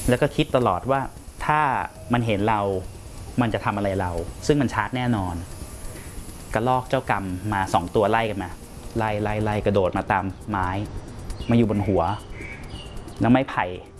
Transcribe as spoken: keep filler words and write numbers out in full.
แล้วก็คิดตลอดว่าถ้ามันเห็นเรามันจะทำอะไรเราซึ่งมันชาร์จแน่นอนกระลอกเจ้ากรรมมาสองตัวไล่กันมาไล่ไล่ไล่กระโดดมาตามไม้มาอยู่บนหัวแล้วไม้ไผ่